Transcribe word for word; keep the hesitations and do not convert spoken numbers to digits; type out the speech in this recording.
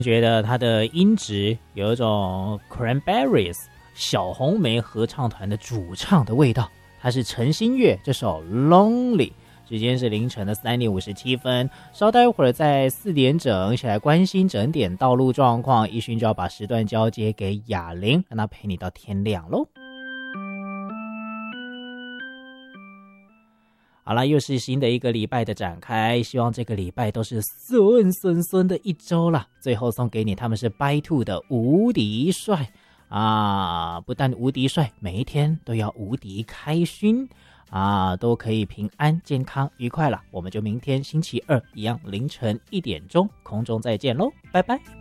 觉得它的音质有一种 Cranberries 小红莓合唱团的主唱的味道。它是陈星月这首 Lonely。时间是凌晨的三点五十七分，稍待会儿在四点整一起来关心整点道路状况。一勋就要把时段交接给雅玲，让她陪你到天亮咯。好了，又是新的一个礼拜的展开，希望这个礼拜都是顺顺顺的一周了。最后送给你，他们是 By Two 的无敌帅啊！不但无敌帅，每一天都要无敌开心啊，都可以平安、健康、愉快了。我们就明天星期二一样凌晨一点钟空中再见喽，拜拜。